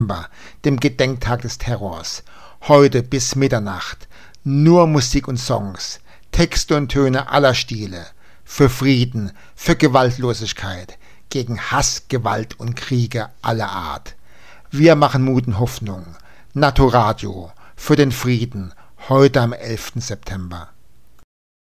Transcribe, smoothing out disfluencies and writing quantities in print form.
September, dem Gedenktag des Terrors. Heute bis Mitternacht. Nur Musik und Songs, Texte und Töne aller Stile. Für Frieden, für Gewaltlosigkeit, gegen Hass, Gewalt und Kriege aller Art. Wir machen Mut und Hoffnung. NATO Radio für den Frieden, heute am 11. September.